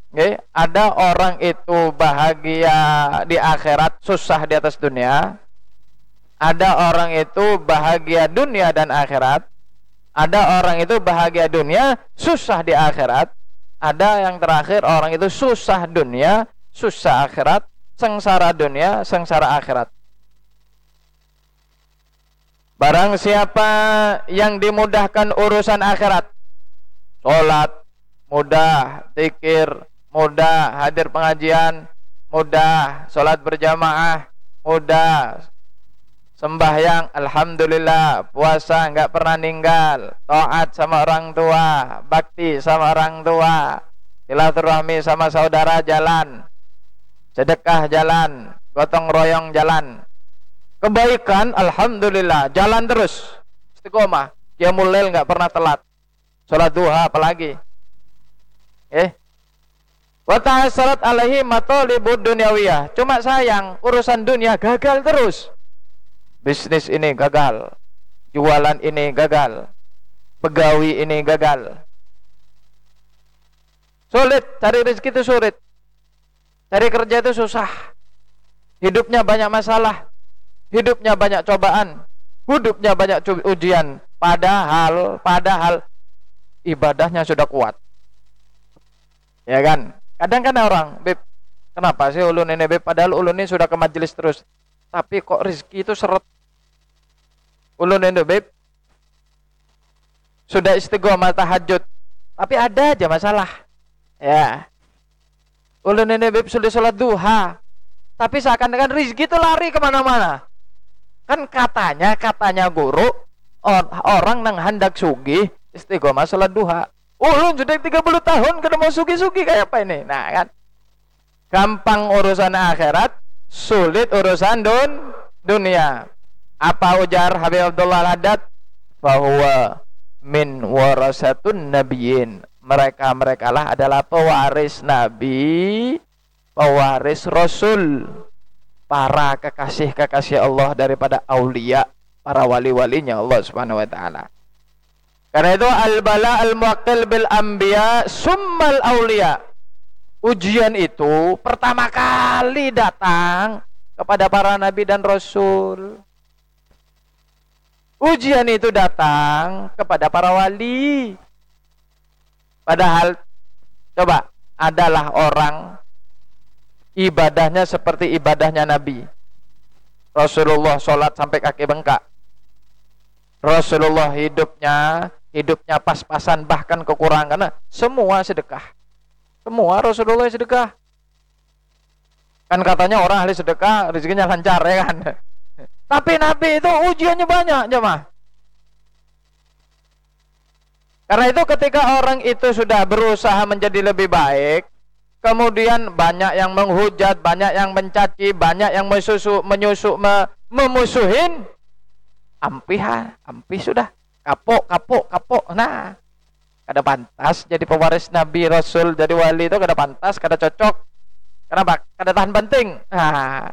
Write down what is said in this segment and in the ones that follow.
Oke, ada orang itu bahagia di akhirat, susah di atas dunia. Ada orang itu bahagia dunia dan akhirat. Ada orang itu bahagia dunia, susah di akhirat. Ada yang terakhir, orang itu susah dunia, susah akhirat, sengsara dunia, sengsara akhirat. Barang siapa yang dimudahkan urusan akhirat, sholat mudah, zikir mudah, hadir pengajian mudah, sholat berjamaah mudah, sembahyang alhamdulillah, puasa enggak pernah ninggal, taat sama orang tua, bakti sama orang tua, silaturahmi sama saudara jalan, sedekah jalan, gotong royong jalan, kebaikan alhamdulillah jalan terus, istiqomah, qiyamul lail enggak pernah telat, sholat duha apalagi. Wa ta'assarat alaihi matalibud dunyawiyah. Cuma sayang urusan dunia gagal terus. Bisnis ini gagal, jualan ini gagal, pegawai ini gagal. Sulit, cari rezeki itu sulit. Cari kerja itu susah. Hidupnya banyak masalah. Hidupnya banyak cobaan. Hidupnya banyak ujian. Padahal ibadahnya sudah kuat. Ya kan? Kadang kan orang, Beb, kenapa sih ulun ini, Beb? Padahal ulun ini sudah ke majelis terus. Tapi kok rezeki itu seret. Ulun ini, Beb, sudah istiqomah tahajud. Tapi ada aja masalah. Ya. Ulun ini, Beb, sudah sholat duha. Tapi seakan-akan rezeki itu lari kemana-mana. Kan katanya guru, orang nang hendak sugih istiqomah sholat duha. Ulun sudah 30 tahun kena mau sugi-sugi kayak apa ini? Nah kan, gampang urusan akhirat, sulit urusan dunia. Apa ujar Habib Abdullah Al-Haddad? Bahwa min warasatun nabiyyin. Mereka lah adalah pewaris nabi, pewaris rasul, para kekasih-kekasih Allah daripada aulia, para wali-walinya Allah Subhanahu wa taala. Karena itu al-bala al-muwakkil bil anbiya summal aulia. Ujian itu pertama kali datang kepada para nabi dan rasul. Ujian itu datang kepada para wali. Padahal coba, adalah orang ibadahnya seperti ibadahnya nabi. Rasulullah sholat sampai kaki bengkak. Rasulullah hidupnya pas-pasan, bahkan kekurangan. Semua sedekah. Semua Rasulullah sedekah. Kan katanya orang ahli sedekah rezekinya lancar, ya kan? Tapi Nabi itu ujiannya banyak, jemaah. Karena itu ketika orang itu sudah berusaha menjadi lebih baik, kemudian banyak yang menghujat, banyak yang mencaci, banyak yang memusuhin, ampih sudah. Kapok. Nah, kada pantas jadi pewaris Nabi Rasul, jadi wali itu kada pantas, kada cocok. Kenapa? Kada tahan penting. Nah,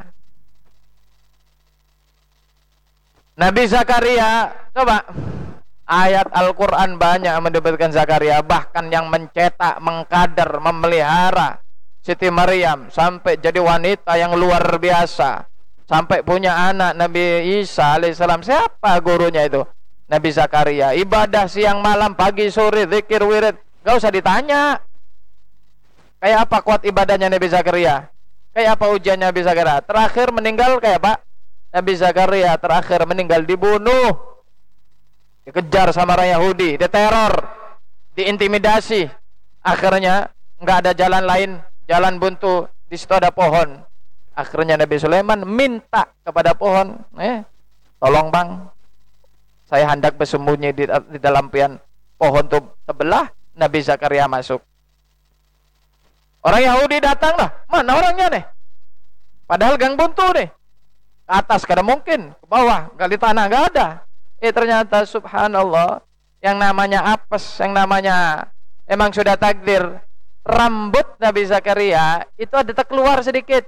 Nabi Zakaria, coba ayat Al-Quran banyak menyebutkan Zakaria, bahkan yang mencetak, mengkader, memelihara Siti Maryam sampai jadi wanita yang luar biasa, sampai punya anak Nabi Isa alaihissalam. Siapa gurunya itu? Nabi Zakaria. Ibadah siang malam, pagi sore, zikir wirid, gak usah ditanya. Kayak apa kuat ibadahnya Nabi Zakaria? Kayak apa ujiannya Nabi Zakaria? Terakhir meninggal kayak apa? Nabi Zakaria terakhir meninggal dibunuh, dikejar sama orang Yahudi, diteror, diintimidasi. Akhirnya nggak ada jalan lain, jalan buntu, di situ ada pohon. Akhirnya Nabi Sulaiman minta kepada pohon, tolong bang, saya hendak bersembunyi di dalam pian pohon sebelah. Nabi Zakaria masuk. Orang Yahudi datang lah, mana orangnya nih? Padahal gang buntu nih. Ke atas kada mungkin, ke bawah gali tanah nggak ada. Ternyata subhanallah, yang namanya apes, yang namanya emang sudah takdir, rambut Nabi Zakaria itu ada terkeluar sedikit.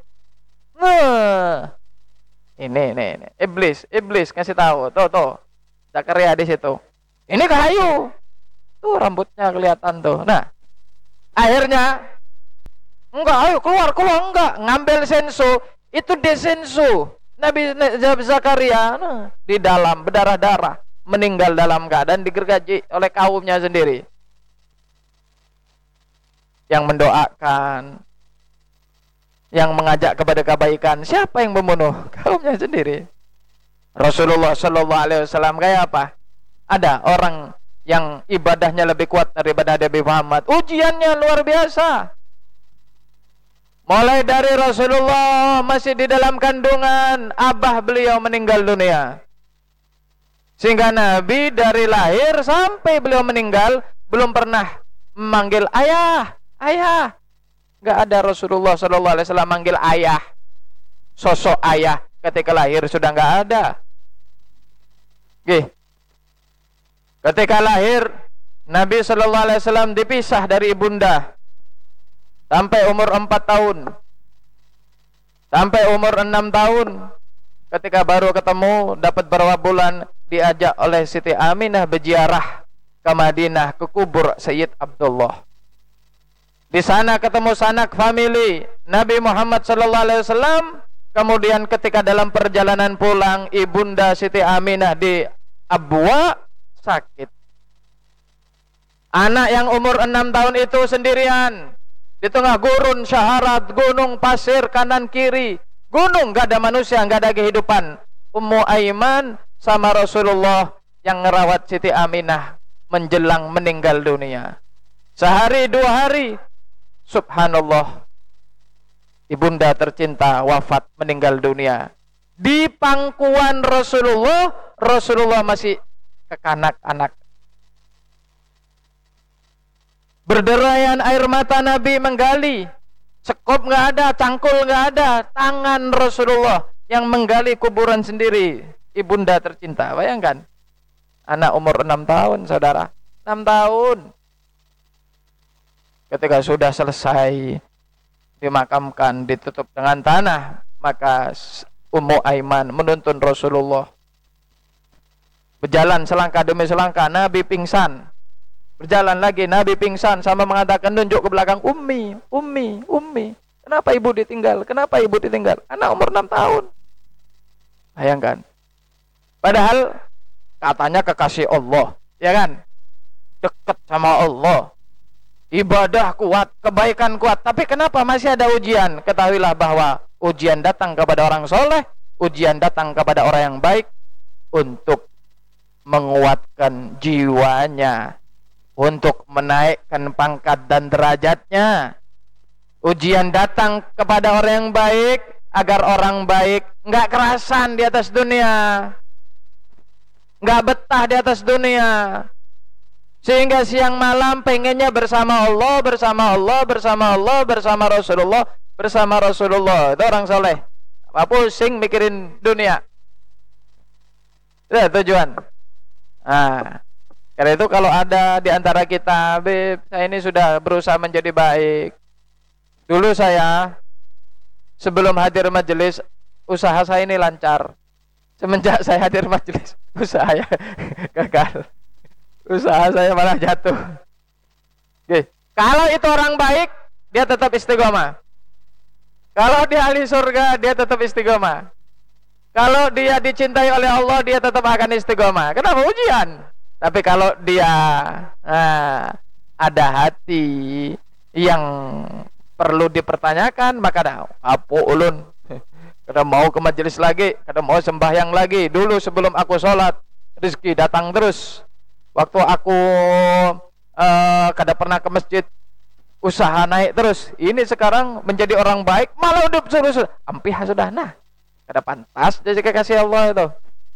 Ini iblis kasih tahu, tuh Zakaria di situ. Ini kayu, tuh rambutnya kelihatan tuh. Nah, akhirnya Enggak, ayo keluar, enggak. Ngambil senso, itu desenso. Nabi Zakaria di dalam berdarah-darah, meninggal dalam keadaan digergaji oleh kaumnya sendiri. Yang mendoakan, yang mengajak kepada kebaikan, siapa yang membunuh? Kaumnya sendiri. Rasulullah Shallallahu Alaihi Wasallam kayak apa? Ada orang yang ibadahnya lebih kuat daripada Nabi Muhammad. Ujiannya luar biasa. Mulai dari Rasulullah masih di dalam kandungan, abah beliau meninggal dunia. Sehingga Nabi dari lahir sampai beliau meninggal belum pernah memanggil ayah, ayah. Gak ada Rasulullah SAW manggil ayah. Sosok ayah ketika lahir sudah gak ada. Ketika lahir Nabi SAW dipisah dari ibunda sampai umur 4 tahun, sampai umur 6 tahun. Ketika baru ketemu, dapat beberapa bulan, diajak oleh Siti Aminah berziarah ke Madinah, ke kubur Sayyid Abdullah. Di sana ketemu sanak famili Nabi Muhammad SAW. Kemudian ketika dalam perjalanan pulang, ibunda Siti Aminah di Abwa sakit. Anak yang umur 6 tahun itu sendirian di tengah gurun syaharat, gunung pasir kanan kiri, gunung, gak ada manusia, gak ada kehidupan. Ummu Aiman sama Rasulullah yang ngerawat Siti Aminah menjelang meninggal dunia. Sehari 2 hari, subhanallah, ibunda tercinta wafat, meninggal dunia. Di pangkuan Rasulullah, Rasulullah masih kekanak-kanak. Berderayan air mata Nabi menggali. Sekop gak ada, cangkul gak ada. Tangan Rasulullah yang menggali kuburan sendiri. Ibunda tercinta, bayangkan. Anak umur 6 tahun, saudara. 6 tahun. Ketika sudah selesai dimakamkan, ditutup dengan tanah, maka Ummu Aiman menuntun Rasulullah. Berjalan selangkah demi selangkah, Nabi pingsan. Berjalan lagi, Nabi pingsan sama mengatakan, nunjuk ke belakang, Ummi, Ummi, Ummi. Kenapa ibu ditinggal? Kenapa ibu ditinggal? Anak umur 6 tahun. Bayangkan. Padahal katanya kekasih Allah, ya kan? Dekat sama Allah. Ibadah kuat, kebaikan kuat. Tapi kenapa masih ada ujian? Ketahuilah bahwa ujian datang kepada orang soleh, ujian datang kepada orang yang baik untuk menguatkan jiwanya, untuk menaikkan pangkat dan derajatnya. Ujian datang kepada orang yang baik agar orang baik nggak kerasan di atas dunia, nggak betah di atas dunia, sehingga siang malam pengennya bersama Allah, bersama Allah, bersama Allah, bersama Rasulullah, bersama Rasulullah. Itu orang soleh. Apa pusing mikirin dunia. Itu tujuan. Nah, karena itu kalau ada di antara kita, Beb, saya ini sudah berusaha menjadi baik. Dulu saya sebelum hadir majelis, usaha saya ini lancar. Semenjak saya hadir majelis, usaha saya gagal. Usaha saya malah jatuh. Oke. Kalau itu orang baik, dia tetap istiqomah. Kalau dia ahli surga, dia tetap istiqomah. Kalau dia dicintai oleh Allah, dia tetap akan istiqomah. Kenapa? Ujian. Tapi kalau dia ada hati yang perlu dipertanyakan, maka dah apa ulun. Kadang mau ke majelis lagi, kadang mau sembahyang lagi. Dulu sebelum aku sholat, rezeki datang terus. Waktu aku kadang pernah ke masjid, usaha naik terus. Ini sekarang menjadi orang baik, malah hidup terus. Ampih sudah, nah, kada pantas jadi kekasih Allah itu.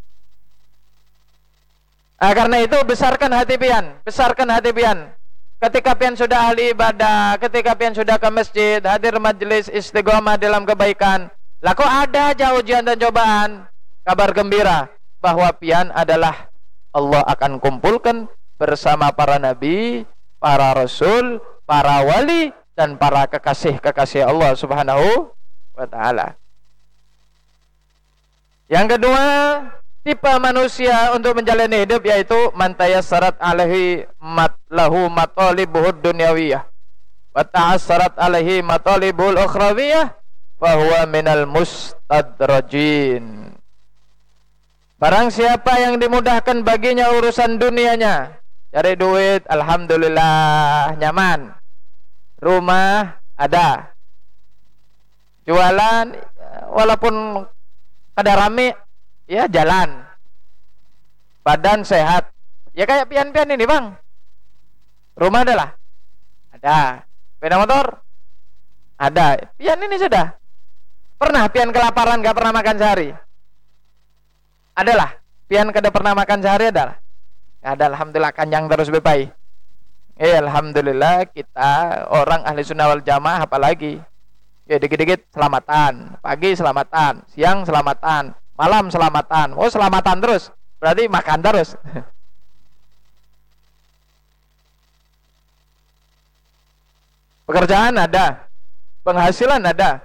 Karena itu besarkan hati pian, besarkan hati pian. Ketika pian sudah ahli ibadah, ketika pian sudah ke masjid, hadir majelis, istiqomah dalam kebaikan, lah kok ada aja ujian dan cobaan, kabar gembira bahwa pian adalah Allah akan kumpulkan bersama para nabi, para rasul, para wali, dan para kekasih-kekasih Allah Subhanahu wa ta'ala. Yang kedua, tipe manusia untuk menjalani hidup yaitu man tayassarat alaihi lahu matalibuhud dunyawiyah. wa ta'assarat alaihi matalibul ukhrawiyah fahuwa minal mustadrajin. Barang siapa yang dimudahkan baginya urusan dunianya, cari duit, alhamdulillah nyaman, rumah ada, jualan walaupun kada rame ya jalan, badan sehat ya kayak pian-pian ini bang, rumah adalah ada, sepeda motor ada, pian ini sudah pernah pian kelaparan gak pernah makan sehari? Adalah pian kada pernah makan sehari adalah ada, alhamdulillah kanjang terus bepai. Alhamdulillah kita orang ahli sunnah wal jamaah apalagi ya dikit-dikit selamatan, pagi selamatan, siang selamatan, malam selamatan, oh selamatan terus berarti makan terus. Pekerjaan ada, penghasilan ada,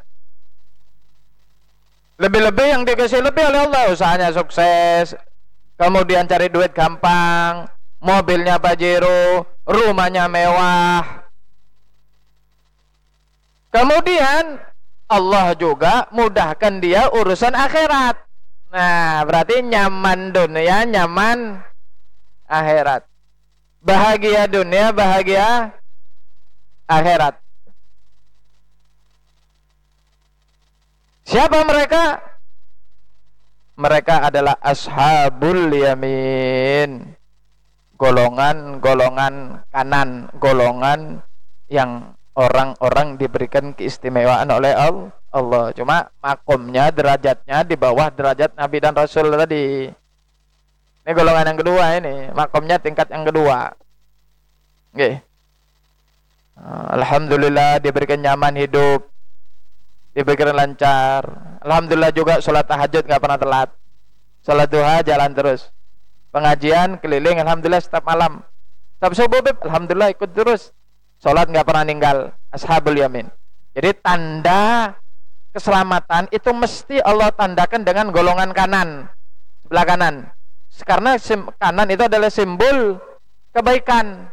lebih-lebih yang dikasih lebih oleh Allah, usahanya sukses, kemudian cari duit gampang, mobilnya Pajero, rumahnya mewah. Kemudian Allah juga mudahkan dia urusan akhirat. Nah, berarti nyaman dunia, nyaman akhirat. Bahagia dunia, bahagia akhirat. Siapa mereka? Mereka adalah ashabul yamin, golongan-golongan kanan, golongan yang orang-orang diberikan keistimewaan oleh Allah. Cuma makomnya, derajatnya di bawah derajat Nabi dan Rasul tadi. Ini golongan yang kedua ini, makomnya tingkat yang kedua. Oke. Alhamdulillah diberikan nyaman hidup, diberikan lancar. Alhamdulillah juga sholat tahajud gak pernah telat, sholat duha jalan terus, pengajian keliling alhamdulillah setiap malam, setiap subuh alhamdulillah ikut terus, sholat gak pernah ninggal. Ashabul yamin. Jadi tanda keselamatan itu mesti Allah tandakan dengan golongan kanan, sebelah kanan, karena kanan itu adalah simbol kebaikan.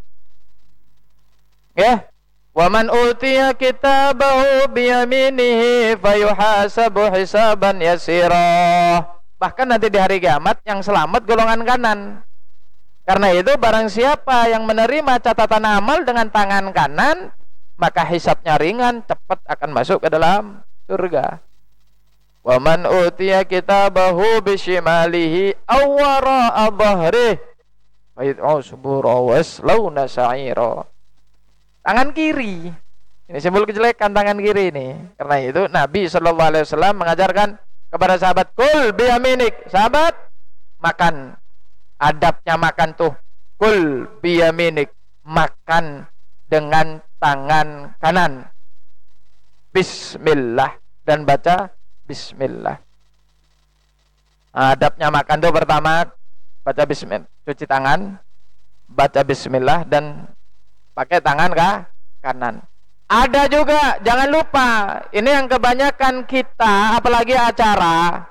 Ya, wa man utiya kitabahu biyaminihi fayuhasabu hisaban yasira. Bahkan nanti di hari kiamat yang selamat golongan kanan. Karena itu barang siapa yang menerima catatan amal dengan tangan kanan, maka hisabnya ringan, cepat akan masuk ke dalam surga. Wa man utiya kitabahu bishimalihi awwara dhahrihi fayad'u subura waslawna sa'ira. Tangan kiri, ini simbol kejelekan tangan kiri ini. Karena itu Nabi SAW mengajarkan kepada sahabat, kul biyaminik, sahabat makan. Adabnya makan tuh, kul biyaminik, makan dengan tangan kanan, bismillah, dan baca bismillah. Adabnya makan tuh pertama baca bismillah, cuci tangan, baca bismillah, dan pakai tangan kanan. Ada juga, jangan lupa, ini yang kebanyakan kita, apalagi acara,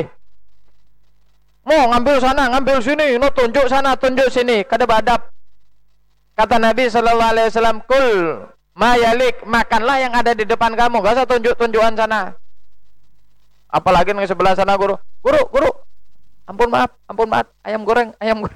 mau ngambil sana, ngambil sini, no tunjuk sana, tunjuk sini, kada badap. Kata Nabi SAW, kul mayalik, makanlah yang ada di depan kamu, gak usah tunjuk-tunjukan sana. Apalagi yang sebelah sana, guru, ampun maaf, ayam goreng.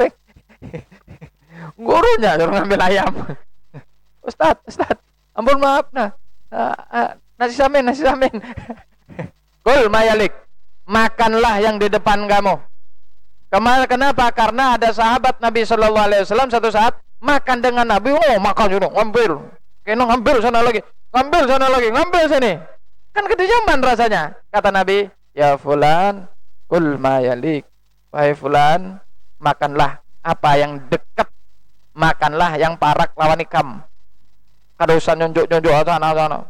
Gurunya suruh ngambil ayam. Ustaz, ampun maaf nasi samin. Kul mayalik, makanlah yang di depan kamu. Kenapa? Karena ada sahabat Nabi SAW satu saat makan dengan Nabi, makan sudah, ngambil sana lagi, ngambil sini. Kan kejaman rasanya. Kata Nabi, ya fulan, kul mayalik, wahai fulan, makanlah apa yang dekat, makanlah yang parak lawan ikam. Kada usah nyunjuk sana.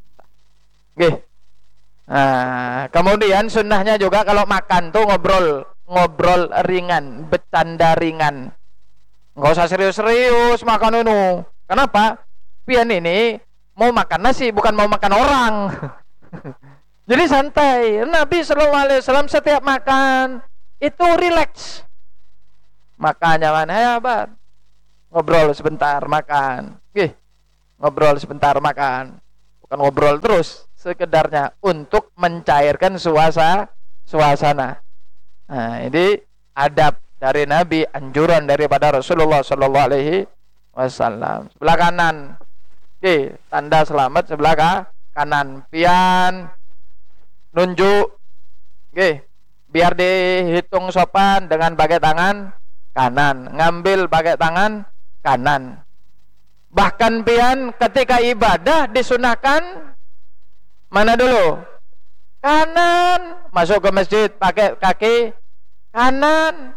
Nah, kemudian sunnahnya juga kalau makan tuh ngobrol ringan, bercanda ringan. Nggak usah serius-serius makan itu. Kenapa? Pian ini mau makan nasi, bukan mau makan orang. Jadi santai. Nabi SAW setiap makan itu relax. Makannya mana ya, Bang? Ngobrol sebentar, makan. ngobrol sebentar makan. Bukan ngobrol terus, sekedarnya untuk mencairkan suasana. Nah, ini adab dari Nabi, anjuran daripada Rasulullah sallallahu alaihi wasallam. Sebelah kanan. Oke, tanda selamat sebelah kanan. Pian nunjuk. Oke, biar dihitung sopan dengan pakai tangan kanan, ngambil pakai tangan kanan. Bahkan pian ketika ibadah disunahkan mana dulu? Kanan. Masuk ke masjid pakai kaki kanan.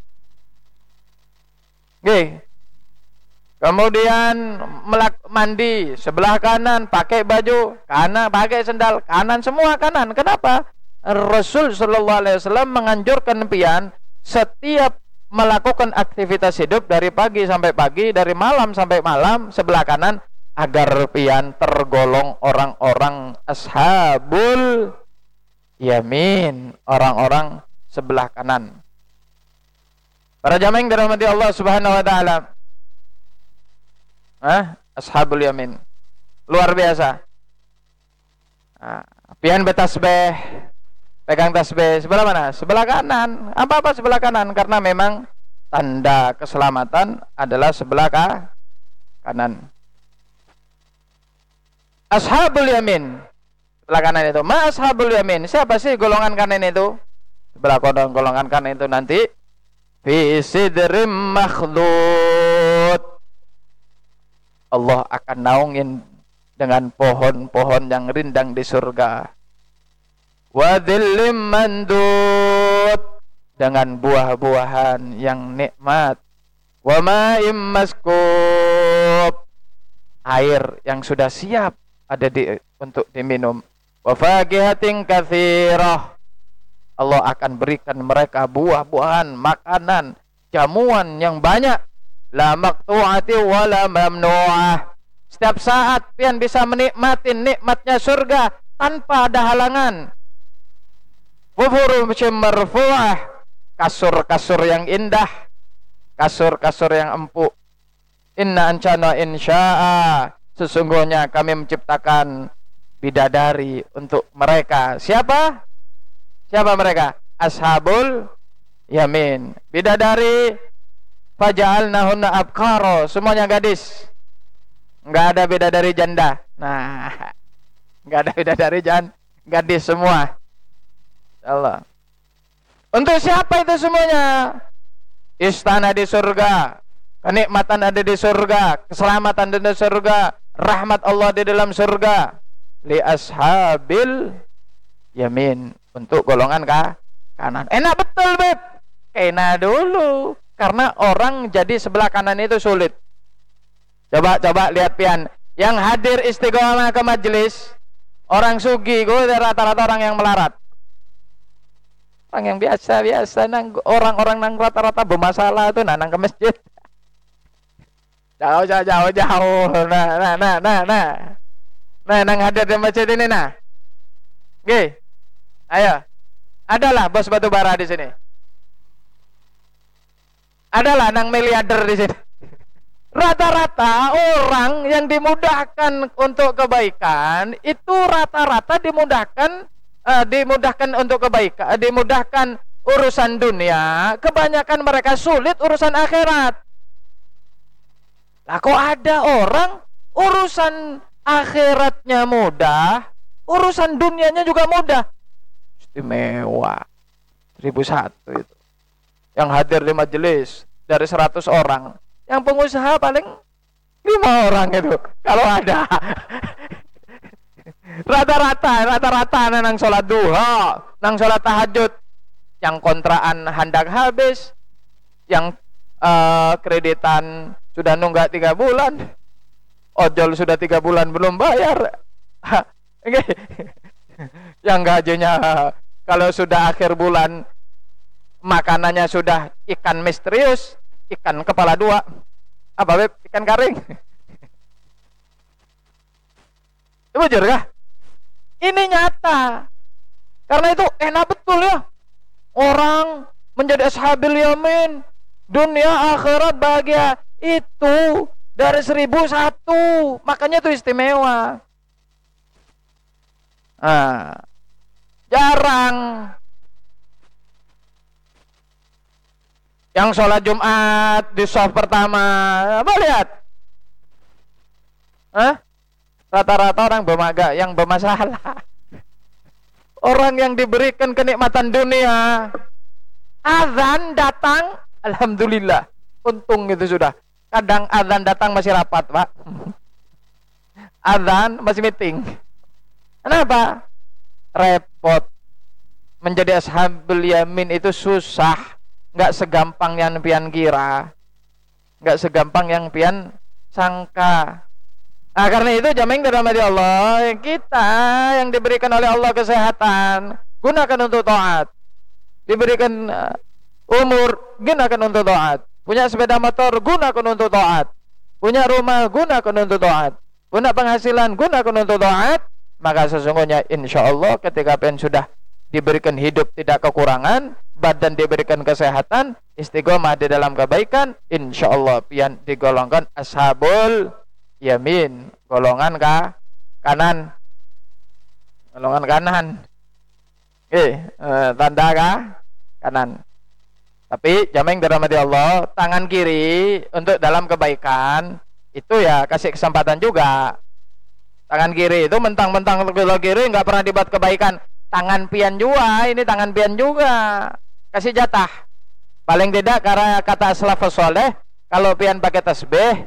Oke. Kemudian mandi sebelah kanan, pakai baju kanan, pakai sendal kanan, semua kanan. Kenapa? Rasul sallallahu alaihi wasallam menganjurkan pian setiap melakukan aktivitas hidup dari pagi sampai pagi, dari malam sampai malam sebelah kanan, agar pian tergolong orang-orang ashabul yamin, orang-orang sebelah kanan. Para jamaah yang dirahmati Allah Subhanahu wa taala. Ashabul yamin. Luar biasa. Pian betasbih, pegang tasbih sebelah mana? Sebelah kanan. Apa sebelah kanan? Karena memang tanda keselamatan adalah sebelah kanan. Ashabul yamin. Sebelah kanan itu. Ma ashabul yamin. Siapa sih golongan kanan itu? Sebelah golongan kanan itu nanti fi sidrim makhdud. Allah akan naungin dengan pohon-pohon yang rindang di surga. Wa dhillim mandud, dengan buah-buahan yang nikmat. Wa ma'im maskub, air yang sudah siap ada untuk diminum. Wa faqihatin katsirah, Allah akan berikan mereka buah-buahan, makanan, jamuan yang banyak. La maqtu'ati wa la mamnu'ah. Setiap saat pian bisa menikmati nikmatnya surga tanpa ada halangan. Wa furushim marfu'ah, kasur-kasur yang indah, kasur-kasur yang empuk. Inna ancana insya'a, sesungguhnya kami menciptakan bidadari untuk mereka. Siapa? Siapa mereka? Ashabul yamin. Bidadari faja'alnahunna abkaro, semuanya gadis. Enggak ada bidadari janda. Nah, enggak ada bidadari gadis semua. Allah. Untuk siapa itu semuanya? Istana di surga, kenikmatan ada di surga, keselamatan ada di surga, rahmat Allah di dalam surga. Li ashabil yamin, untuk golongan kanan. Enak betul, Beb. Kena dulu. Karena orang jadi sebelah kanan itu sulit. Coba lihat pian, yang hadir istiqomah ke majelis, orang sugi, gue rata-rata orang yang melarat. Orang yang biasa, orang-orang yang rata-rata bermasalah itu nang ke masjid. Jauh. Nah, nang hadir di masjid ini nah. Oke. Ayo. Adalah bos batu bara di sini. Adalah nang miliarder di sini. Rata-rata orang yang dimudahkan untuk kebaikan itu rata-rata dimudahkan untuk kebaikan, dimudahkan urusan dunia. Kebanyakan mereka sulit urusan akhirat. Lah kok ada orang urusan akhiratnya mudah, urusan dunianya juga mudah. Istimewa. 1001 itu. Yang hadir di majelis dari 100 orang, yang pengusaha paling 5 orang itu kalau ada. Rata-rata nang sholat duha, nang sholat tahajud, yang kontraan hendak habis, yang kreditan sudah nunggak 3 bulan, ojol sudah 3 bulan belum bayar, yang gajinya kalau sudah akhir bulan makanannya sudah ikan misterius, ikan kepala 2, apa Beb? Ikan karing. Bujur kah? Ini nyata. Karena itu enak betul ya. Orang menjadi ashabil yamin, dunia akhirat bahagia, itu dari 1001. Makanya itu istimewa. Jarang yang sholat Jumat di shaf pertama. Apa lihat? Rata-rata orang yang bermasalah. Orang yang diberikan kenikmatan dunia, azan datang, alhamdulillah, untung itu sudah. Kadang azan datang masih rapat, Pak. Azan masih meeting. Kenapa? Repot. Menjadi ashabul yamin itu susah. Nggak segampang yang pian kira, nggak segampang yang pian sangka. Nah, karena itu jamaah dirahmati Allah, kita yang diberikan oleh Allah kesehatan, gunakan untuk taat. Diberikan umur, gunakan untuk taat. Punya sepeda motor, gunakan untuk taat. Punya rumah, gunakan untuk taat. Punya penghasilan, gunakan untuk taat. Maka sesungguhnya insya Allah ketika pian sudah diberikan hidup tidak kekurangan, badan diberikan kesehatan, istiqomah di dalam kebaikan, insya Allah pian digolongkan ashabul yamin, golongan kanan, golongan kanan. Tanda kanan. Tapi jamaah yang dirahmati Allah, tangan kiri untuk dalam kebaikan itu ya kasih kesempatan juga. Tangan kiri itu mentang-mentang kiri nggak pernah dibuat kebaikan. Tangan pian juga, ini tangan pian juga. Kasih jatah. Paling tidak karena kata salafus saleh, kalau pian pakai tasbih,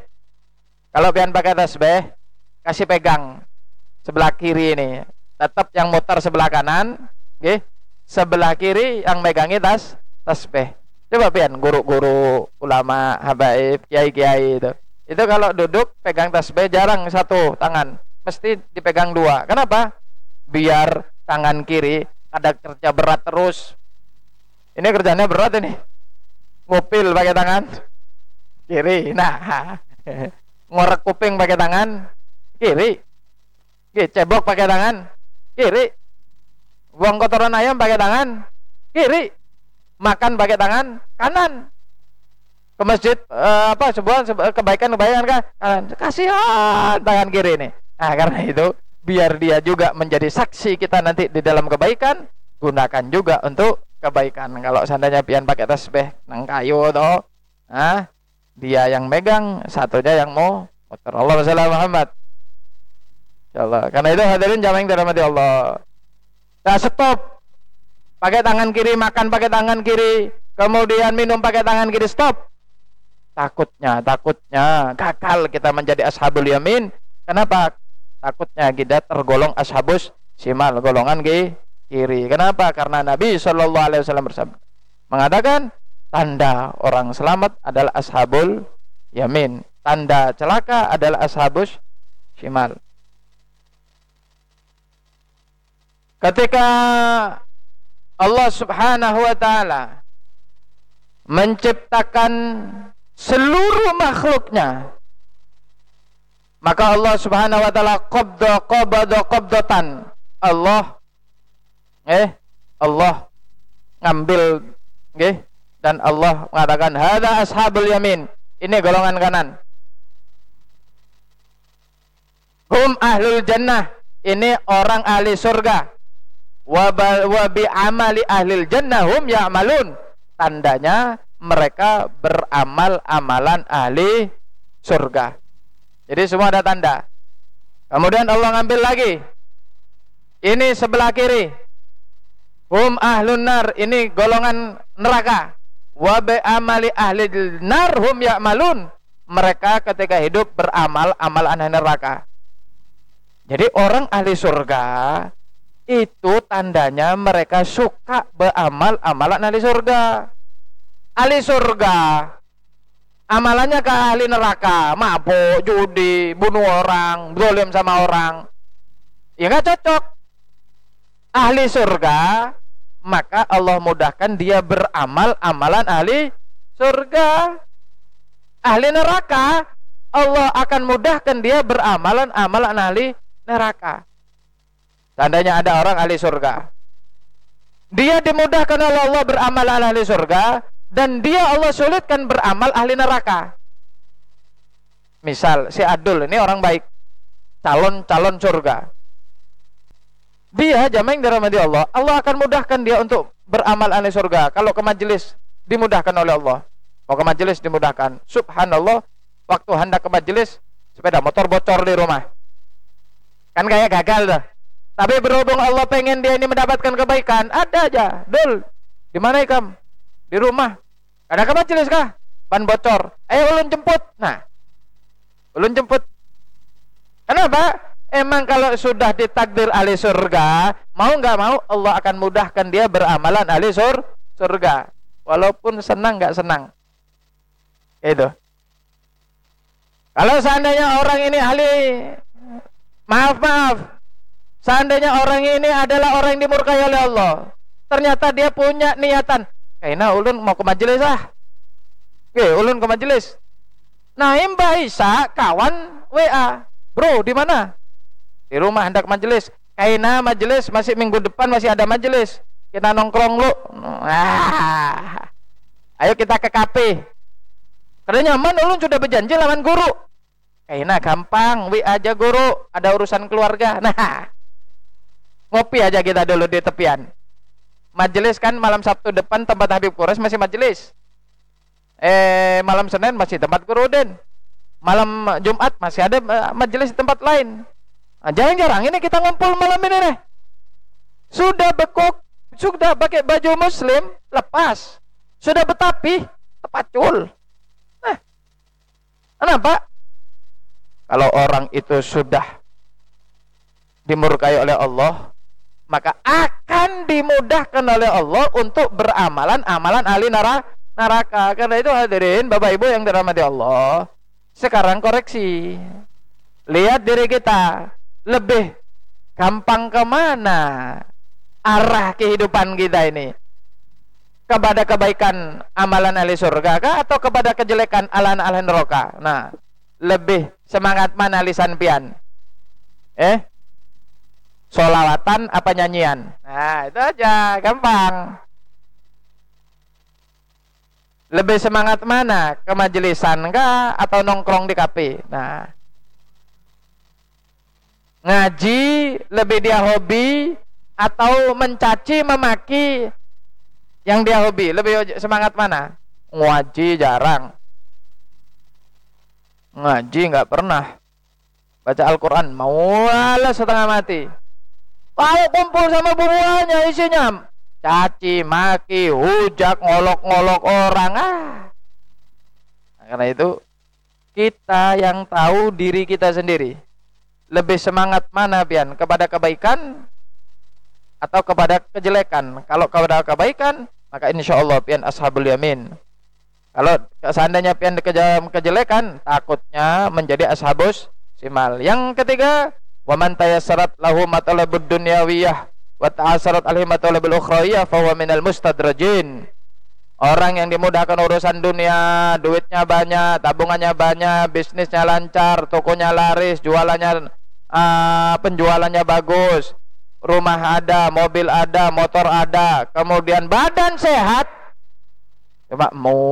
kasih pegang sebelah kiri ini. Tetap yang muter sebelah kanan, sebelah kiri yang megangi tasbih. Coba pian guru-guru, ulama, habaib, kiai-kiai itu. Itu kalau duduk pegang tasbih jarang satu tangan, mesti dipegang dua. Kenapa? Biar tangan kiri ada kerja berat terus. Ini kerjanya berat ini. Ngupil pakai tangan kiri. Nah, ngorek kuping pakai tangan kiri. Cebok pakai tangan kiri. Buang kotoran ayam pakai tangan kiri. Makan pakai tangan kanan. Ke masjid sebuah kebaikan kan kanan. Kasihan tangan kiri ini. Nah, karena itu biar dia juga menjadi saksi kita nanti di dalam kebaikan, gunakan juga untuk kebaikan. Kalau seandainya pian pakai tasbih nang kayu toh, dia yang megang, satunya yang mau muter. Allahumma shalli ala Muhammad. Insyaallah. Karena itu hadirin jamaah yang dirahmati Allah. Nah, stop. Pakai tangan kiri, makan pakai tangan kiri, kemudian minum pakai tangan kiri, stop. Takutnya gagal kita menjadi ashabul yamin. Kenapa? Takutnya kita tergolong ashabus shimal, golongan kiri. Kenapa? Karena Nabi sallallahu alaihi wasallam bersabda, mengatakan tanda orang selamat adalah ashabul yamin, tanda celaka adalah ashabus shimal. Ketika Allah Subhanahu wa taala menciptakan seluruh makhluknya, maka Allah Subhanahu wa taala qabdatan. Allah ngambil dan Allah mengatakan hada ashabul yamin, ini golongan kanan. Hum ahlul jannah, ini orang ahli surga. Wa bi amali ahlil jannah hum ya'malun, tandanya mereka beramal amalan ahli surga. Jadi semua ada tanda. Kemudian Allah ngambil lagi, ini sebelah kiri, hum ahlun nar, ini golongan neraka. Wa bi amali ahlil nar hum ya'malun, mereka ketika hidup beramal amalan ahli neraka. Jadi orang ahli surga itu tandanya mereka suka beramal amalan ahli surga. Ahli surga amalannya ke ahli neraka, mabuk, judi, bunuh orang, zalim sama orang, ya nggak cocok. Ahli surga, maka Allah mudahkan dia beramal amalan ahli surga. Ahli neraka, Allah akan mudahkan dia beramalan amalan ahli neraka. Tandanya ada orang ahli surga, dia dimudahkan oleh Allah beramal ahli surga, dan dia Allah sulitkan beramal ahli neraka. Misal si Adul ini orang baik, calon surga. Dia jamaah yang dirahmati Allah, Allah akan mudahkan dia untuk beramal ahli surga. Kalau ke majelis dimudahkan oleh Allah. Mau ke majelis dimudahkan. Subhanallah, waktu hendak ke majelis sepeda motor bocor di rumah. Kan kayak gagal dah. Tapi berhubung Allah pengen dia ini mendapatkan kebaikan, ada aja. Dul, di mana ikam? Di rumah. Ada ke majelis kah? Ban bocor. Ayo ulun jemput. Nah, ulun jemput. Kenapa? Emang kalau sudah ditakdir ahli surga, mau nggak mau Allah akan mudahkan dia beramalan ahli surga. Walaupun senang nggak senang. Itu. Kalau seandainya orang ini ahli, maaf, seandainya orang ini adalah orang yang dimurkai oleh Allah, ternyata dia punya niatan, kayaknya ulun mau ke majelis ulun ke majelis. Nah, Mbak Isa kawan WA, bro di mana? Di rumah hendak majelis. Kayaknya majelis masih minggu depan masih ada majelis. Kita nongkrong lu. Ayo kita ke kafe. Karena nyaman, ulun sudah berjanji lawan guru. Kayaknya gampang, WA aja guru, ada urusan keluarga. Nah, ngopi aja kita dulu di tepian. Majelis kan malam Sabtu depan tempat Habib Quraisy masih majelis. Malam Senin masih tempat Guru Udin. Malam Jumat masih ada majelis di tempat lain. Nah, jarang-jarang ini kita ngumpul malam ini nih. Sudah bekuk, sudah pakai baju muslim, lepas. Sudah betapi, tepacul. Nah, kenapa? Kalau orang itu sudah dimurkai oleh Allah, maka akan dimudahkan oleh Allah untuk beramalan amalan ahli neraka. Karena itu hadirin Bapak Ibu yang dirahmati Allah, sekarang koreksi, lihat diri kita, lebih gampang kemana arah kehidupan kita ini, kepada kebaikan amalan ahli surga kah, atau kepada kejelekan ahli neraka? Nah, lebih semangat mana lisan pian? Solawatan apa nyanyian? Nah, itu aja, gampang. Lebih semangat mana? Ke majelisan kah atau nongkrong di kafe? Nah, ngaji lebih dia hobi atau mencaci memaki yang dia hobi? Lebih semangat mana? Ngaji jarang, ngaji nggak pernah, baca Al-Quran mau alas setengah mati. Kalau kumpul sama bubuhannya isinya caci maki, hujak, ngolok-ngolok orang. Nah, karena itu kita yang tahu diri kita sendiri, lebih semangat mana pian? Kepada kebaikan atau kepada kejelekan? Kalau kepada kebaikan, maka insya Allah pian ashabul yamin. Kalau seandainya pian kejelekan, takutnya menjadi ashabus simal. Yang ketiga, wa man tayassarat lahu matalabud dunyawiyah wa ta'assarat alaihi matalabul ukhrawiyah fa huwa minal mustadrajin. Orang yang dimudahkan urusan dunia, duitnya banyak, tabungannya banyak, bisnisnya lancar, tokonya laris, jualannya penjualannya bagus, rumah ada, mobil ada, motor ada, kemudian badan sehat, cuma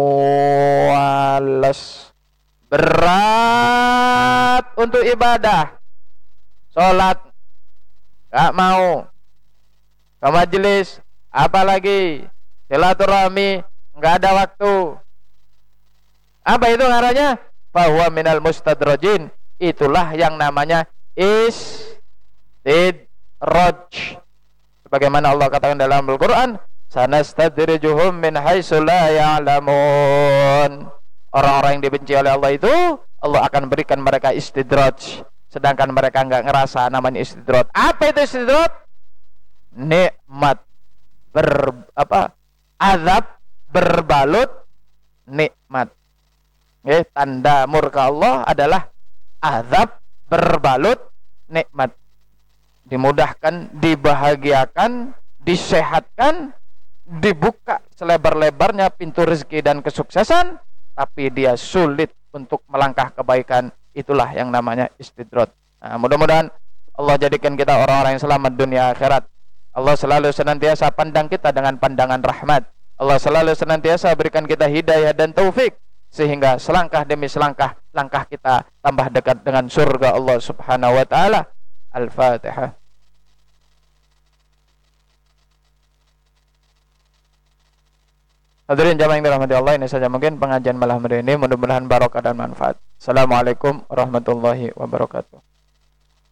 mualas, berat untuk ibadah, sholat gak mau, ke majelis apalagi silaturahmi nggak ada waktu. Apa itu arahnya? Bahwa minal mustadrajin, itulah yang namanya istidraj. Sebagaimana Allah katakan dalam Al-Quran, sanastadrijuhum min haitsu la ya'lamun. Orang-orang yang dibenci oleh Allah itu Allah akan berikan mereka istidraj, sedangkan mereka nggak ngerasa namanya istidraj. Apa itu istidraj? Nikmat azab berbalut nikmat. Tanda murka Allah adalah azab berbalut nikmat. Dimudahkan, dibahagiakan, disehatkan, dibuka selebar-lebarnya pintu rezeki dan kesuksesan, tapi dia sulit untuk melangkah kebaikan. Itulah yang namanya istidraj. Nah, mudah-mudahan Allah jadikan kita orang-orang yang selamat dunia akhirat. Allah selalu senantiasa pandang kita dengan pandangan rahmat. Allah selalu senantiasa berikan kita hidayah dan taufik sehingga selangkah demi selangkah langkah kita tambah dekat dengan surga Allah Subhanahu wa taala. Al-Fatihah. Hadirin jamaah yang dirahmati Allah, ini saja mungkin pengajian malam hari ini, mudah-mudahan barokah dan manfaat. Assalamualaikum warahmatullahi wabarakatuh.